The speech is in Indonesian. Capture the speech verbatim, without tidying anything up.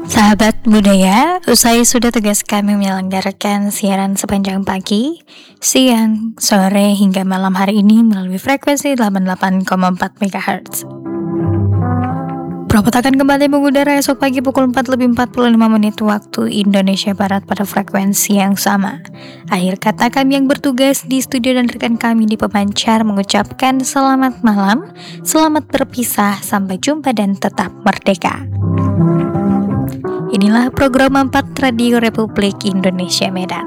Sahabat budaya, usai sudah tugas kami menyelenggarakan siaran sepanjang pagi, siang, sore, hingga malam hari ini melalui frekuensi delapan puluh delapan koma empat megahertz. Robot akan kembali mengudara esok pagi pukul empat lebih empat puluh lima menit waktu Indonesia Barat pada frekuensi yang sama. Akhir kata kami yang bertugas di studio dan rekan kami di pemancar mengucapkan selamat malam, selamat berpisah, sampai jumpa dan tetap merdeka. Inilah program empat Radio Republik Indonesia Medan.